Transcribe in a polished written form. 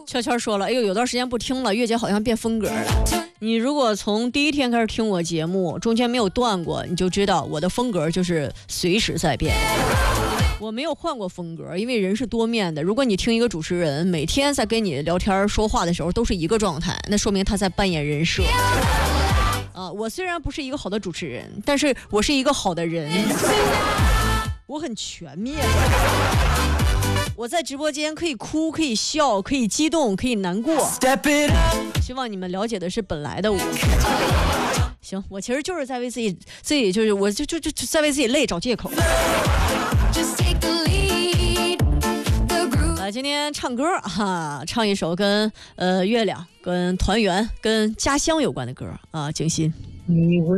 悄悄说了，哎呦，有段时间不听了，月姐好像变风格了。你如果从第一天开始听我节目，中间没有断过，你就知道我的风格就是随时在变。我没有换过风格，因为人是多面的。如果你听一个主持人每天在跟你聊天说话的时候都是一个状态，那说明他在扮演人设。我虽然不是一个好的主持人，但是我是一个好的人，我很全面。我在直播间可以哭，可以笑，可以激动，可以难过。希望你们了解的是本来的我。行，我其实就是在为自己就是我就在为自己累找借口。今天唱歌哈，唱一首跟月亮、跟团圆、跟家乡有关的歌啊，静心。 你为